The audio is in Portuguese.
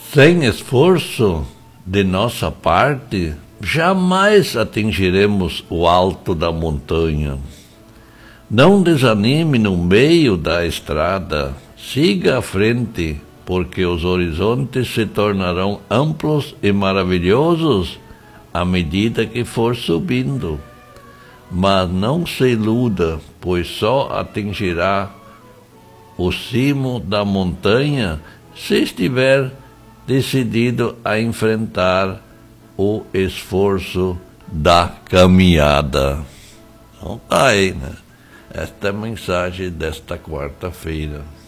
Sem esforço de nossa parte, jamais atingiremos o alto da montanha. Não desanime no meio da estrada, siga à frente, porque os horizontes se tornarão amplos e maravilhosos à medida que for subindo. Mas não se iluda, pois só atingirá o cimo da montanha se estiver decidido a enfrentar o esforço da caminhada. Então tá aí, né? Esta é a mensagem desta quarta-feira.